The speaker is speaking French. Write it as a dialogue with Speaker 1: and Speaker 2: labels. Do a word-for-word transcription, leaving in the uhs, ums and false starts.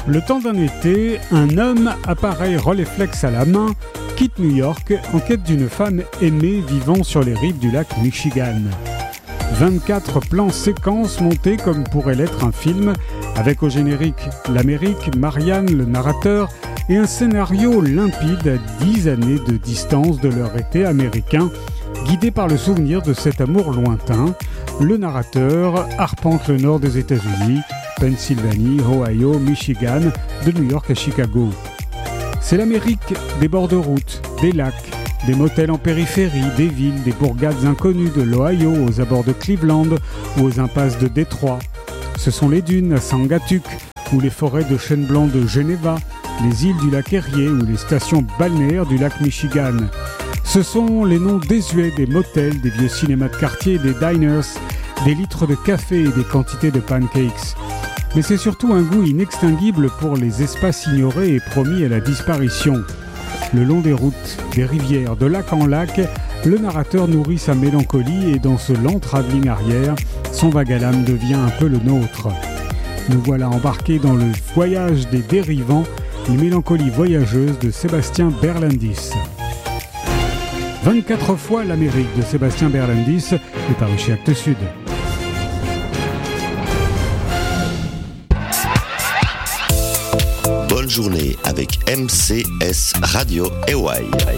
Speaker 1: Le temps d'un été, un homme, appareil Rolleiflex à la main, quitte New York en quête d'une femme aimée vivant sur les rives du lac Michigan. vingt-quatre plans séquences montés comme pourrait l'être un film, avec au générique l'Amérique, Marianne, le narrateur, et un scénario limpide à dix années de distance de leur été américain, guidé par le souvenir de cet amour lointain. Le narrateur arpente le nord des États-Unis, Pennsylvanie, Ohio, Michigan, de New York à Chicago. C'est l'Amérique des bords de route, des lacs, des motels en périphérie, des villes, des bourgades inconnues de l'Ohio aux abords de Cleveland ou aux impasses de Détroit. Ce sont les dunes à Sangatuk ou les forêts de chênes blancs de Geneva, les îles du lac Erie ou les stations balnéaires du lac Michigan. Ce sont les noms désuets des motels, des vieux cinémas de quartier, des diners, des litres de café et des quantités de pancakes. Mais c'est surtout un goût inextinguible pour les espaces ignorés et promis à la disparition. Le long des routes, des rivières, de lac en lac, le narrateur nourrit sa mélancolie et dans ce lent travelling arrière, son vague à l'âme devient un peu le nôtre. Nous voilà embarqués dans le voyage des dérivants, les mélancolies voyageuses de Sébastien Berlandis. vingt-quatre fois l'Amérique de Sébastien Berlandis est paru chez Actes Sud.
Speaker 2: Bonne journée avec M C S Radio Hawaii.